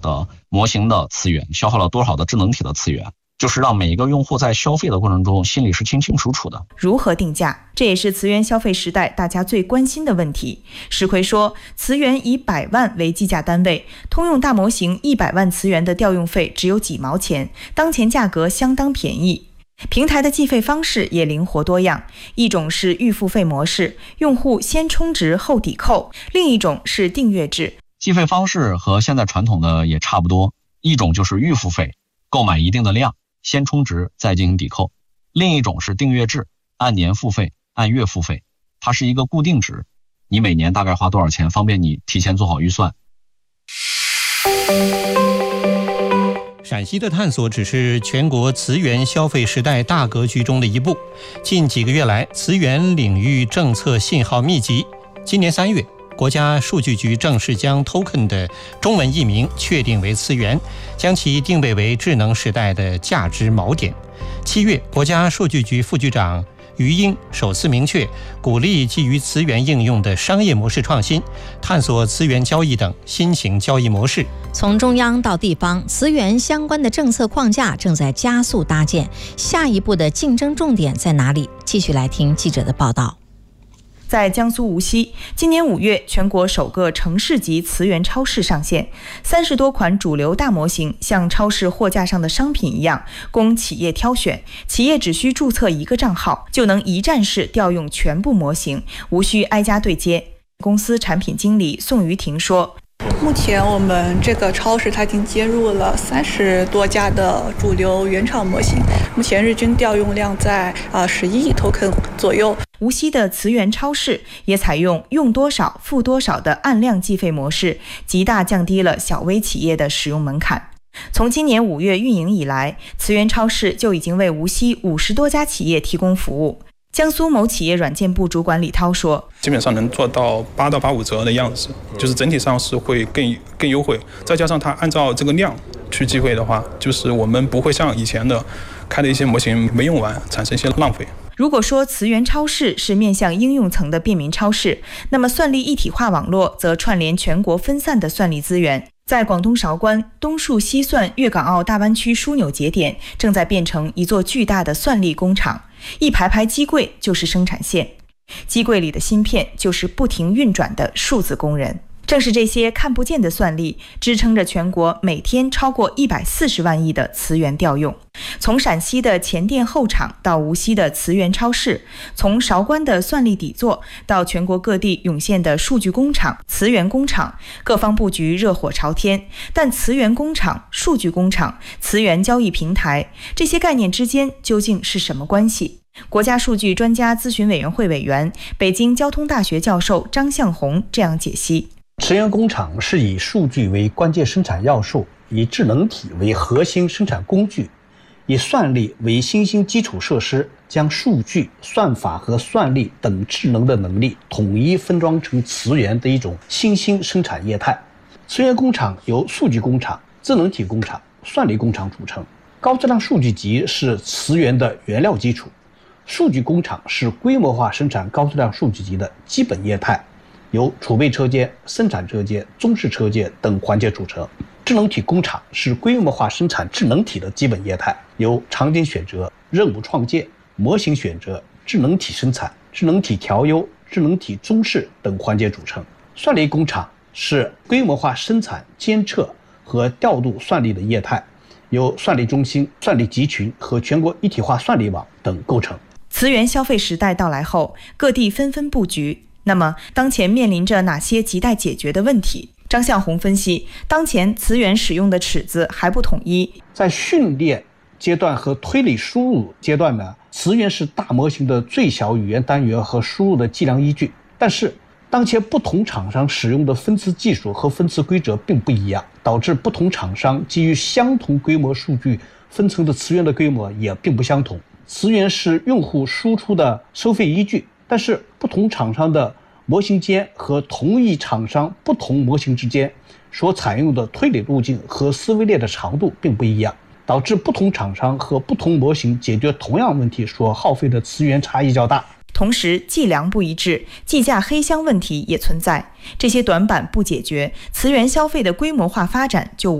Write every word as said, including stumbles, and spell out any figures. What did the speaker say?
的模型的资源，消耗了多少的智能体的资源，就是让每一个用户在消费的过程中心里是清清楚楚的。 如何定价，这也是词源消费时代大家最关心的问题。石奎说，词源以百万为计价单位，通用大模型一百万词源的调用费只有几毛钱，当前价格相当便宜。平台的计费方式也灵活多样，一种是预付费模式，用户先充值后抵扣；另一种是订阅制。 计费方式和现在传统的也差不多，一种就是预付费，购买一定的量，先充值再进行抵扣；另一种是订阅制，按年付费，按月付费，它是一个固定值，你每年大概花多少钱，方便你提前做好预算。 陕西的探索只是全国词源消费时代大格局中的一步。近几个月来，词源领域政策信号密集。今年三月，国家数据局正式将 token 的中文译名确定为词源，将其定位为智能时代的价值锚点。七月，国家数据局副局长于英首次明确，鼓励基于词源应用的商业模式创新，探索词源交易等新型交易模式。 从中央到地方，词源相关的政策框架正在加速搭建，下一步的竞争重点在哪里？继续来听记者的报道。 在江苏无锡，今年五月，全国首个城市级词源超市上线，三十多款主流大模型像超市货架上的商品一样，供企业挑选。企业只需注册一个账号，就能一站式调用全部模型，无需挨家对接。公司产品经理宋于婷说， 目前我们这个超市它已经接入了三十多家的主流原厂模型，目前日均调用量在啊十一亿 token 左右。 无锡的词源超市也采用用多少付多少的按量计费模式，极大降低了小微企业的使用门槛。从今年五月运营以来，词源超市就已经为无锡五十多家企业提供服务。江苏某企业软件部主管李涛说， 基本上能做到八到八五折的样子，就是整体上是会更更优惠，再加上它按照这个量去计费的话，就是我们不会像以前的开的一些模型没用完产生一些浪费。 如果说词源超市是面向应用层的便民超市，那么算力一体化网络则串联全国分散的算力资源。在广东韶关，东数西算粤港澳大湾区枢纽节点正在变成一座巨大的算力工厂，一排排机柜就是生产线，机柜里的芯片就是不停运转的数字工人。正是这些看不见的算力，支撑着全国每天超过一百四十万亿的词源调用。从陕西的前店后厂到无锡的词源超市，从韶关的算力底座到全国各地涌现的数据工厂、词源工厂，各方布局热火朝天。但词源工厂、数据工厂、词源交易平台，这些概念之间究竟是什么关系？国家数据专家咨询委员会委员、北京交通大学教授张向红这样解析。 词源工厂是以数据为关键生产要素，以智能体为核心生产工具，以算力为新兴基础设施，将数据、算法和算力等智能的能力统一分装成词源的一种新兴生产业态。词源工厂由数据工厂、智能体工厂、算力工厂组成。高质量数据集是词源的原料基础，数据工厂是规模化生产高质量数据集的基本业态，由储备车间、生产车间、中式车间等环节组成。智能体工厂是规模化生产智能体的基本业态，由场景选择、任务创建、模型选择、智能体生产、智能体调优、智能体中式等环节组成。算力工厂是规模化生产、监测和调度算力的业态，由算力中心、算力集群和全国一体化算力网等构成。 词源消费时代到来后，各地纷纷布局。那么，当前面临着哪些亟待解决的问题？张向红分析，当前词源使用的尺子还不统一。 在训练阶段和推理输入阶段呢，词源是大模型的最小语言单元和输入的计量依据。但是，当前不同厂商使用的分词技术和分词规则并不一样，导致不同厂商基于相同规模数据分层的词源的规模也并不相同。词源是用户输出的收费依据，但是不同厂商的模型间和同一厂商不同模型之间所采用的推理路径和思维链的长度并不一样，导致不同厂商和不同模型解决同样问题所耗费的词源差异较大。 同时，计量不一致、计价黑箱问题也存在。这些短板不解决，词源消费的规模化发展就